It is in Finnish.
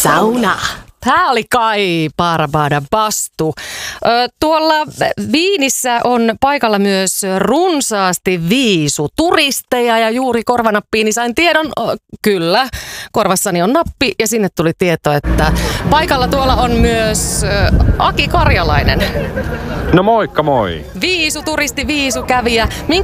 Sauna. Tämä oli Kai Barbada Bastu. Tuolla Viinissä on paikalla myös runsaasti viisuturisteja ja juuri korvanappiini sain tiedon, kyllä, korvassani on nappi ja sinne tuli tieto, että paikalla tuolla on myös Aki Karjalainen. No moikka moi. Viisuturisti, viisukävijä.